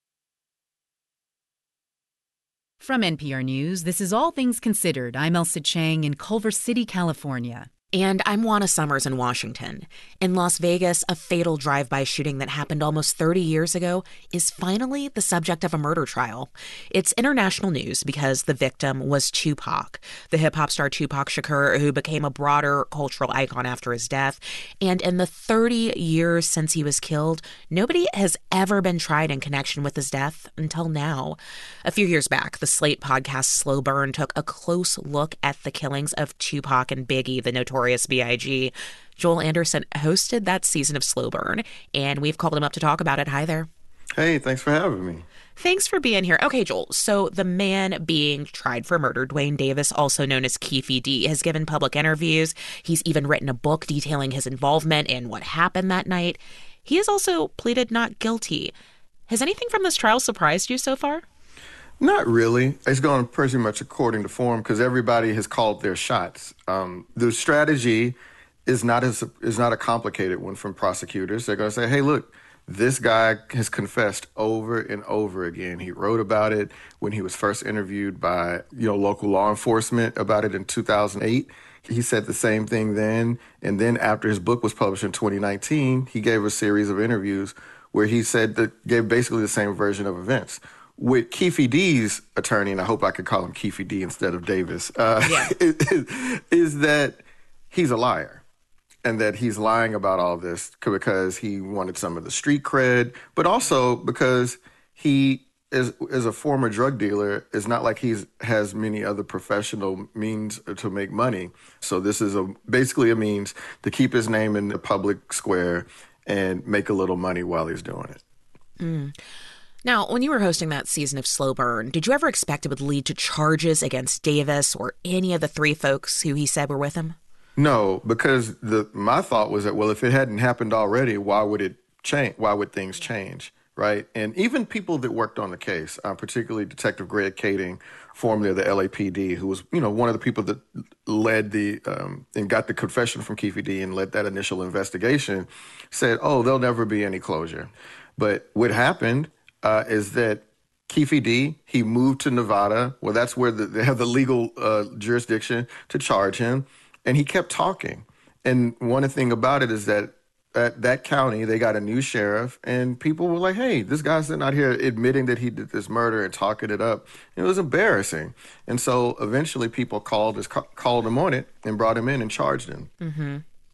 From N P R News, this is All Things Considered. I'm Elsa Chang in Culver City, California. And I'm Juana Summers in Washington. In Las Vegas, a fatal drive-by shooting that happened almost thirty years ago is finally the subject of a murder trial. It's international news because the victim was Tupac, the hip-hop star Tupac Shakur, who became a broader cultural icon after his death. And in the thirty years since he was killed, nobody has ever been tried in connection with his death until now. A few years back, the Slate podcast Slow Burn took a close look at the killings of Tupac and Biggie, the notorious B I G Joel Anderson hosted that season of Slow Burn, and we've called him up to talk about it. Hi there. Hey, thanks for having me. Thanks for being here. Okay, Joel, so the man being tried for murder, Duane Davis, also known as Keffe D, has given public interviews. He's even written a book detailing his involvement in what happened that night. He has also pleaded not guilty. Has anything from this trial surprised you so far? Not really. It's going pretty much according to form because everybody has called their shots. Um, the strategy is not as is not a complicated one from prosecutors. They're going to say, hey, look, this guy has confessed over and over again. He wrote about it when he was first interviewed by, you know, local law enforcement about it in two thousand eight. He said the same thing then. And then after his book was published in twenty nineteen, he gave a series of interviews where he said that gave basically the same version of events. With Keffe D's attorney, and I hope I could call him Keffe D instead of Davis, uh, yeah. is, is that he's a liar. and that he's lying about all this because he wanted some of the street cred, but also because he is, as a former drug dealer, it's not like he's has many other professional means to make money. So this is a basically a means to keep his name in the public square and make a little money while he's doing it. Mm. Now, when you were hosting that season of Slow Burn, did you ever expect it would lead to charges against Davis or any of the three folks who he said were with him? No, because the my thought was that, well, if it hadn't happened already, why would it change? Why would things change, right? And even people that worked on the case, uh, particularly Detective Greg Kading, formerly of the L A P D, who was, you know, one of the people that led the um, and got the confession from Keffe D and led that initial investigation, said, oh, there'll never be any closure. But what happened uh, is that Keffe D, he moved to Nevada. Well, that's where the, they have the legal uh, jurisdiction to charge him. And he kept talking. And one thing about it is that at that county, they got a new sheriff, and people were like, hey, this guy's not here admitting that he did this murder and talking it up. It was embarrassing. And so eventually people called his, called him on it and brought him in and charged him. Mm-hmm.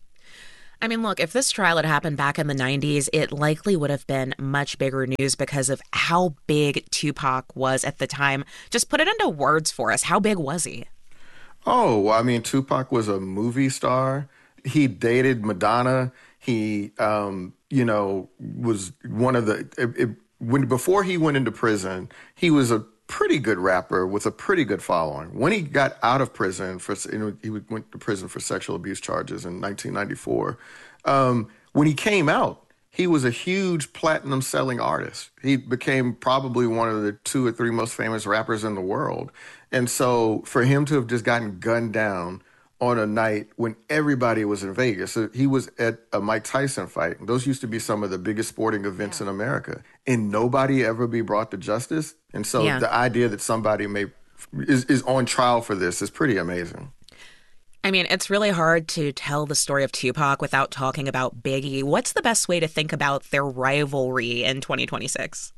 I mean, look, if this trial had happened back in the nineties, it likely would have been much bigger news because of how big Tupac was at the time. Just put it into words for us. How big was he? Oh, I mean, Tupac was a movie star. He dated Madonna. He, um, you know, was one of the, it, it, when before he went into prison, he was a pretty good rapper with a pretty good following. When he got out of prison, for you know, he went to prison for sexual abuse charges in nineteen ninety-four. Um, when he came out, he was a huge platinum selling artist. He became probably one of the two or three most famous rappers in the world. And so for him to have just gotten gunned down on a night when everybody was in Vegas, so he was at a Mike Tyson fight. Those used to be some of the biggest sporting events yeah. in America, and nobody ever be brought to justice. And so yeah. the idea that somebody may is, is on trial for this is pretty amazing. I mean, it's really hard to tell the story of Tupac without talking about Biggie. What's the best way to think about their rivalry in twenty twenty-six?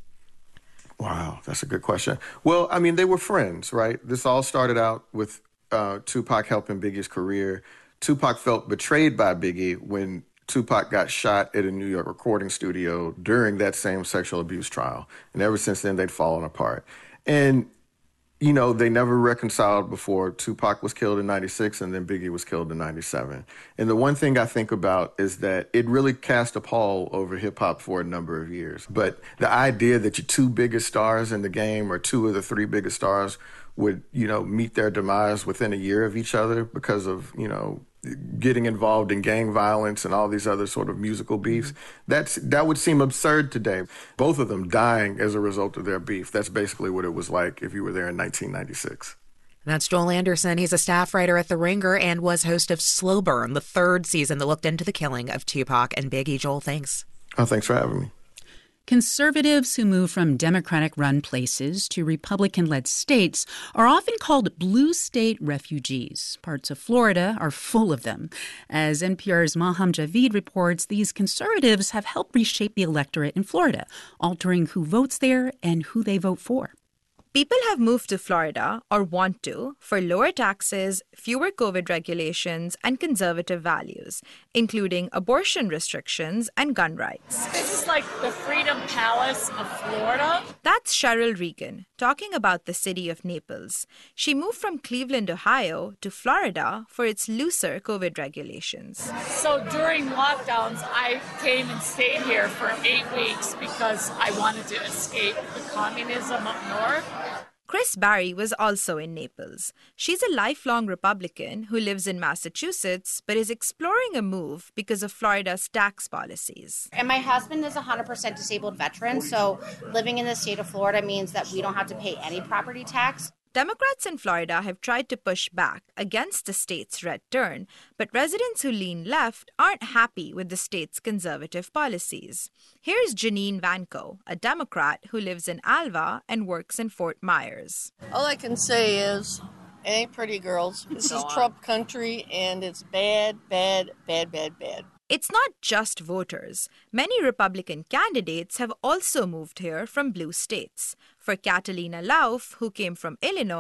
Wow, that's a good question. Well, I mean, they were friends, right? This all started out with uh, Tupac helping Biggie's career. Tupac felt betrayed by Biggie when Tupac got shot at a New York recording studio during that same sexual abuse trial. And ever since then, they'd fallen apart. And you know, they never reconciled before Tupac was killed in ninety-six and then Biggie was killed in ninety-seven. And the one thing I think about is that it really cast a pall over hip-hop for a number of years. But the idea that your two biggest stars in the game or two of the three biggest stars would, you know, meet their demise within a year of each other because of, you know, getting involved in gang violence and all these other sort of musical beefs, that's that would seem absurd today. Both of them dying as a result of their beef. That's basically what it was like if you were there in nineteen ninety-six. That's Joel Anderson. He's a staff writer at The Ringer and was host of Slow Burn, the third season that looked into the killing of Tupac and Biggie. Joel, thanks. Oh, thanks for having me. Conservatives who move from Democratic-run places to Republican-led states are often called blue state refugees. Parts of Florida are full of them. As N P R's Maham Javid reports, these conservatives have helped reshape the electorate in Florida, altering who votes there and who they vote for. People have moved to Florida, or want to, for lower taxes, fewer COVID regulations, and conservative values, including abortion restrictions and gun rights. This is like the Freedom Palace of Florida. That's Cheryl Regan, talking about the city of Naples. She moved from Cleveland, Ohio, to Florida for its looser COVID regulations. So during lockdowns, I came and stayed here for eight weeks because I wanted to escape the communism up north. Chris Barry was also in Naples. She's a lifelong Republican who lives in Massachusetts but is exploring a move because of Florida's tax policies. And my husband is a one hundred percent disabled veteran, so living in the state of Florida means that we don't have to pay any property tax. Democrats in Florida have tried to push back against the state's red turn, but residents who lean left aren't happy with the state's conservative policies. Here's Janine Vanko, a Democrat who lives in Alva and works in Fort Myers. All I can say is, it ain't pretty, girls. This is Trump country, and it's bad, bad, bad, bad, bad. It's not just voters. Many Republican candidates have also moved here from blue states. For Catalina Lauf, who came from Illinois,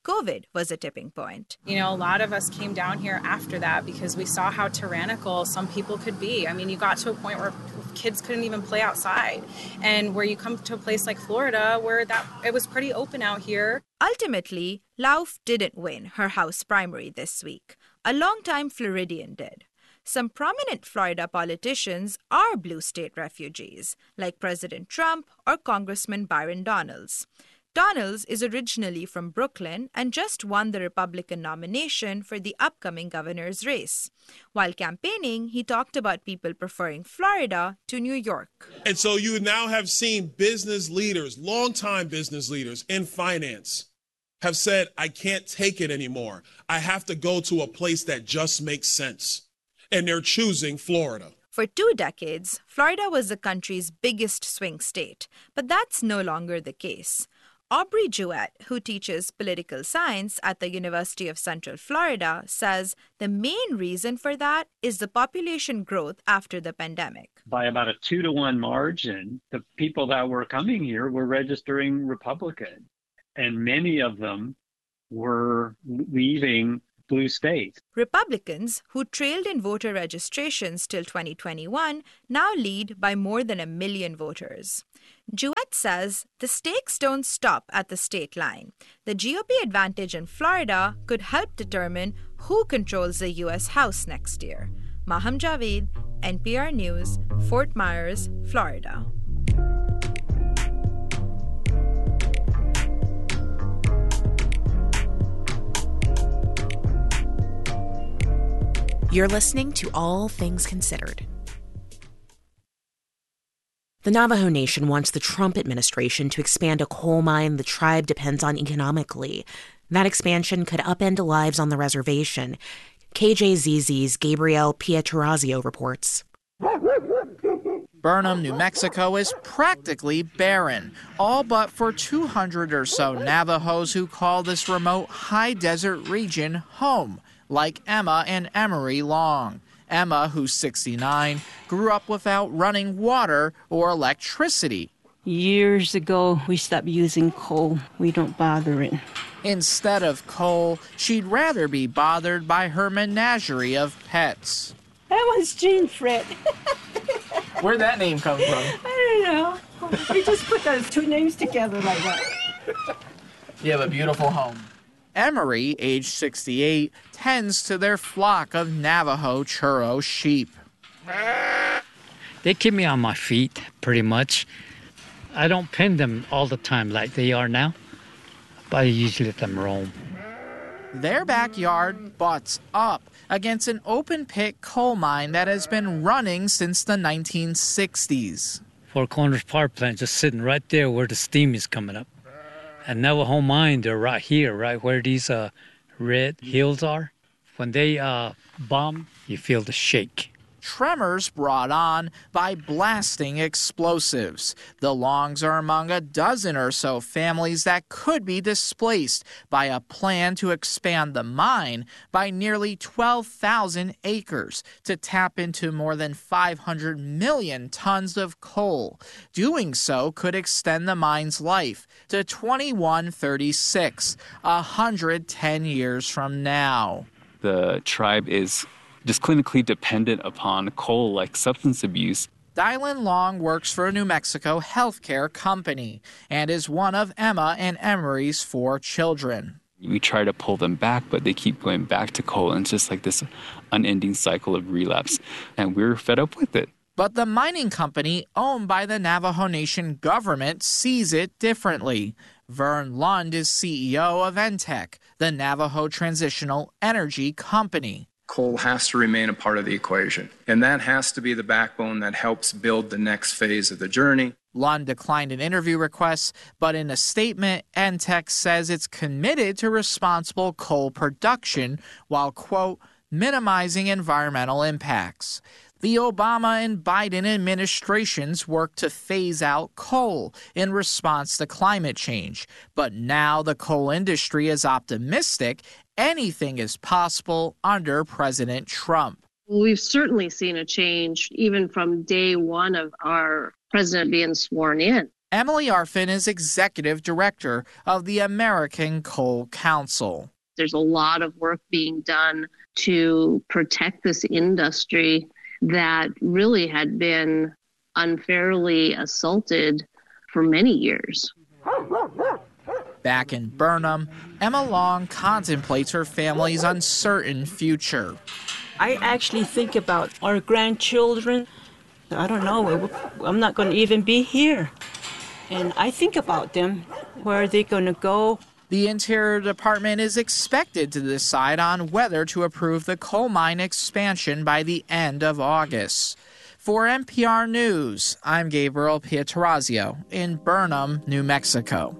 COVID was a tipping point. You know, a lot of us came down here after that because we saw how tyrannical some people could be. I mean, you got to a point where kids couldn't even play outside. And where you come to a place like Florida where that it was pretty open out here. Ultimately, Lauf didn't win her House primary this week. A longtime Floridian did. Some prominent Florida politicians are blue state refugees, like President Trump or Congressman Byron Donalds. Donalds is originally from Brooklyn and just won the Republican nomination for the upcoming governor's race. While campaigning, he talked about people preferring Florida to New York. And so you now have seen business leaders, longtime business leaders in finance, have said, I can't take it anymore. I have to go to a place that just makes sense. And they're choosing Florida. For two decades, Florida was the country's biggest swing state, but that's no longer the case. Aubrey Jewett, who teaches political science at the University of Central Florida, says the main reason for that is the population growth after the pandemic. By about a two to one margin, the people that were coming here were registering Republican, and many of them were leaving blue states. Republicans, who trailed in voter registrations till twenty twenty-one, now lead by more than a million voters. Jewett says the stakes don't stop at the state line. The G O P advantage in Florida could help determine who controls the U S House next year. Maham Javed, N P R News, Fort Myers, Florida. You're listening to All Things Considered. The Navajo Nation wants the Trump administration to expand a coal mine the tribe depends on economically. That expansion could upend lives on the reservation. K J Z Z's Gabriel Pietrorazio reports. Burnham, New Mexico is practically barren, all but for two hundred or so Navajos who call this remote high desert region home, like Emma and Emery Long. Emma, who's sixty-nine, grew up without running water or electricity. Years ago, we stopped using coal. We don't bother it. Instead of coal, she'd rather be bothered by her menagerie of pets. That was Jean Fred. Where'd that name come from? I don't know. We just put those two names together like that. You have a beautiful home. Emery, age sixty-eight, tends to their flock of Navajo churro sheep. They keep me on my feet, pretty much. I don't pin them all the time like they are now, but I usually let them roam. Their backyard butts up against an open-pit coal mine that has been running since the nineteen sixties. Four Corners Power Plant just sitting right there where the steam is coming up. And Navajo mine, they're right here, right where these uh, red hills are. When they uh, bomb, you feel the shake. Tremors brought on by blasting explosives. The Longs are among a dozen or so families that could be displaced by a plan to expand the mine by nearly twelve thousand acres to tap into more than five hundred million tons of coal. Doing so could extend the mine's life to twenty-one thirty-six, one hundred ten years from now. The tribe is just clinically dependent upon coal like substance abuse. Dylan Long works for a New Mexico healthcare company and is one of Emma and Emery's four children. We try to pull them back, but they keep going back to coal, and it's just like this unending cycle of relapse, and we're fed up with it. But the mining company owned by the Navajo Nation government sees it differently. Vern Lund is C E O of N T E C, the Navajo Transitional Energy Company. Coal has to remain a part of the equation, and that has to be the backbone that helps build the next phase of the journey. Lund declined an interview request, but in a statement, N T E C says it's committed to responsible coal production while, quote, minimizing environmental impacts. The Obama and Biden administrations worked to phase out coal in response to climate change. But now the coal industry is optimistic anything is possible under President Trump. We've certainly seen a change even from day one of our president being sworn in. Emily Arfin is executive director of the American Coal Council. There's a lot of work being done to protect this industry that really had been unfairly assaulted for many years. Back in Burnham, Emma Long contemplates her family's uncertain future. I actually think about our grandchildren. I don't know, I'm not going to even be here. And I think about them. Where are they going to go? The Interior Department is expected to decide on whether to approve the coal mine expansion by the end of August. For N P R News, I'm Gabriel Pietrorazio in Burnham, New Mexico.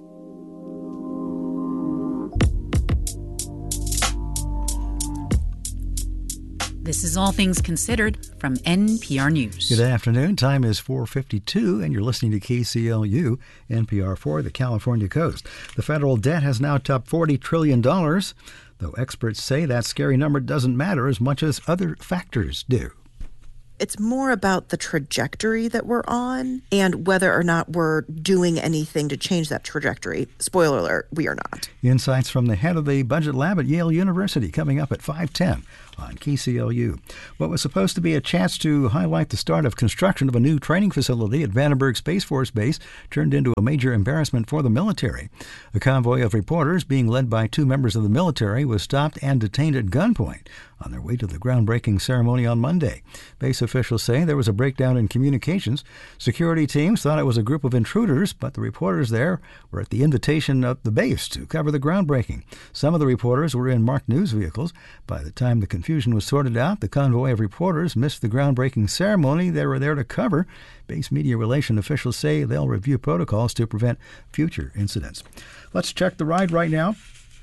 This is All Things Considered from N P R News. Good afternoon. Time is four fifty-two, and you're listening to K C L U, N P R for the California coast. The federal debt has now topped forty trillion dollars, though experts say that scary number doesn't matter as much as other factors do. It's more about the trajectory that we're on and whether or not we're doing anything to change that trajectory. Spoiler alert, we are not. Insights from the head of the budget lab at Yale University coming up at five ten on K C L U. What was supposed to be a chance to highlight the start of construction of a new training facility at Vandenberg Space Force Base turned into a major embarrassment for the military. A convoy of reporters being led by two members of the military was stopped and detained at gunpoint on their way to the groundbreaking ceremony on Monday. Base officials say there was a breakdown in communications. Security teams thought it was a group of intruders, but the reporters there were at the invitation of the base to cover the groundbreaking. Some of the reporters were in marked news vehicles. By the time the confusion was sorted out, the convoy of reporters missed the groundbreaking ceremony they were there to cover. Base media relation officials say they'll review protocols to prevent future incidents. Let's check the ride right now.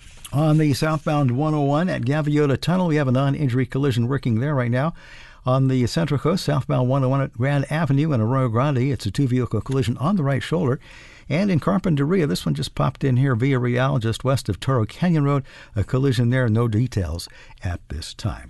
On the southbound one oh one at Gaviota Tunnel, we have a non-injury collision working there right now. On the Central Coast, southbound one oh one at Grand Avenue in Arroyo Grande, it's a two-vehicle collision on the right shoulder. And in Carpinteria, this one just popped in here via Real, just west of Toro Canyon Road. A collision there, no details at this time.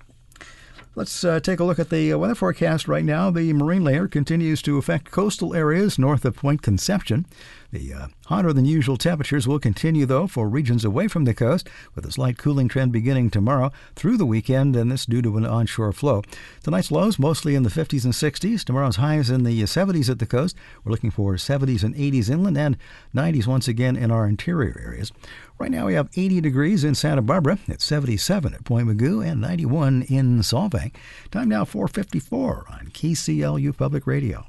Let's uh, take a look at the weather forecast right now. The marine layer continues to affect coastal areas north of Point Conception. The uh, hotter than usual temperatures will continue, though, for regions away from the coast, with a slight cooling trend beginning tomorrow through the weekend, and this due to an onshore flow. Tonight's lows mostly in the fifties and sixties. Tomorrow's highs in the seventies at the coast. We're looking for seventies and eighties inland and nineties once again in our interior areas. Right now we have eighty degrees in Santa Barbara, it's seventy-seven at Point Mugu, and ninety-one in Solvang. Time now four fifty-four on K C L U Public Radio.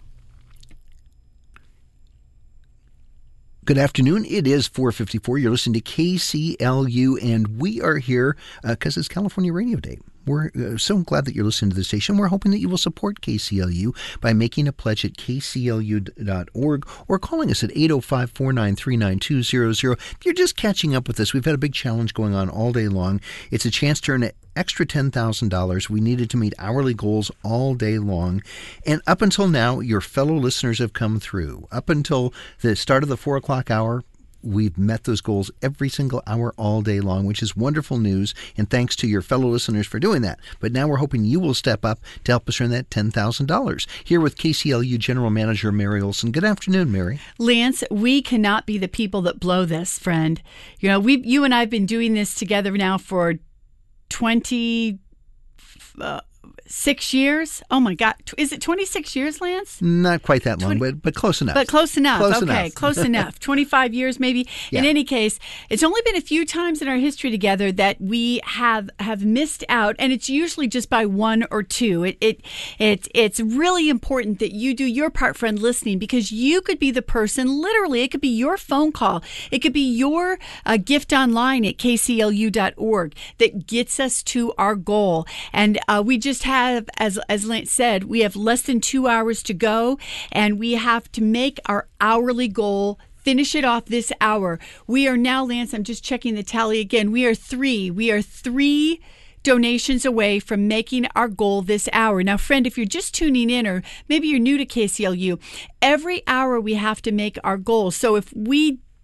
Good afternoon. It is four fifty-four. You're listening to K C L U, and we are here because uh, it's California Radio Day. We're uh, so glad that you're listening to the station. We're hoping that you will support K C L U by making a pledge at k c l u dot org or calling us at eight oh five, four nine three, nine two zero zero. If you're just catching up with us, we've had a big challenge going on all day long. It's a chance to earn an extra ten thousand dollars. We needed to meet hourly goals all day long. And up until now, your fellow listeners have come through. Up until the start of the four o'clock hour, we've met those goals every single hour all day long, which is wonderful news, and thanks to your fellow listeners for doing that. But now we're hoping you will step up to help us earn that ten thousand dollars. Here with K C L U General Manager Mary Olson. Good afternoon, Mary. Lance, we cannot be the people that blow this, friend. You know, we, you and I have been doing this together now for twenty... Uh, Six years? Oh, my God. Is it twenty-six years, Lance? Not quite that long, but, but close enough. But close enough. Close okay, enough. close enough. twenty-five years, maybe. Yeah. In any case, it's only been a few times in our history together that we have have missed out, and it's usually just by one or two. It it it It's really important that you do your part, friend, listening, because you could be the person, literally, it could be your phone call. It could be your uh, gift online at k c l u dot org that gets us to our goal. And uh, we just have Have, as as Lance said, we have less than two hours to go, and we have to make our hourly goal, finish it off this hour. We are now, Lance, I'm just checking the tally again. We are three. We are three donations away from making our goal this hour. Now, friend, if you're just tuning in, or maybe you're new to K C L U, every hour we have to make our goal. So if we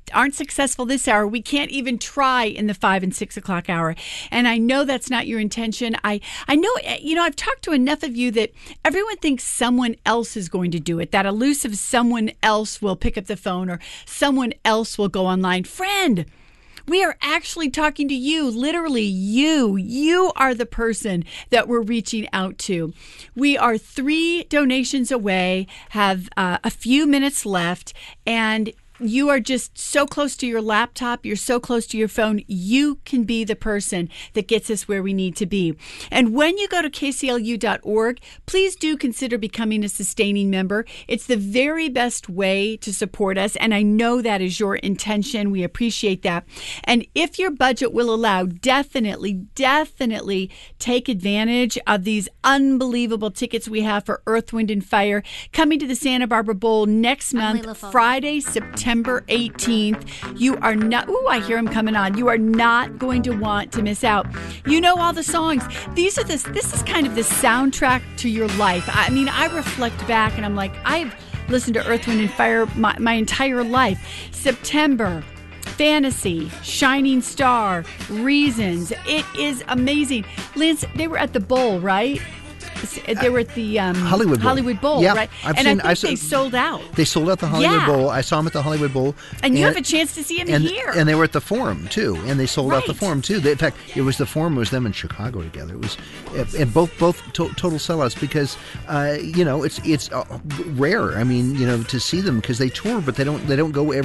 aren't successful this hour, we can't even try in the five and six o'clock hour. And I know that's not your intention. I, I know, you know, I've talked to enough of you that everyone thinks someone else is going to do it. That elusive someone else will pick up the phone or someone else will go online. Friend, we are actually talking to you, literally you. You are the person that we're reaching out to. We are three donations away, have uh, a few minutes left, and you are just so close to your laptop. You're so close to your phone. You can be the person that gets us where we need to be. And when you go to K C L U dot org, please do consider becoming a sustaining member. It's the very best way to support us. And I know that is your intention. We appreciate that. And if your budget will allow, definitely, definitely take advantage of these unbelievable tickets we have for Earth, Wind, and Fire coming to the Santa Barbara Bowl next month, Friday, September eighteenth. You are not, ooh, I hear him coming on. You are not going to want to miss out. You know all the songs. These are this, this is kind of the soundtrack to your life. I mean, I reflect back and I'm like, I've listened to Earth, Wind, and Fire my, my entire life. September, Fantasy, Shining Star, Reasons. It is amazing. Lance, they were at the Bowl, right? They were at the um, Hollywood Bowl, Hollywood Bowl yeah, right? I've and seen, I think I've they seen, sold out. They sold out the Hollywood yeah. Bowl. I saw them at the Hollywood Bowl. And, and you have a chance to see them and, here. And they were at the Forum, too. And they sold right. out the Forum, too. They, in fact, it was the Forum, it was them in Chicago together. It was, and both both to, total sellouts because, uh, you know, it's it's uh, rare. I mean, you know, to see them because they tour, but they don't they don't go every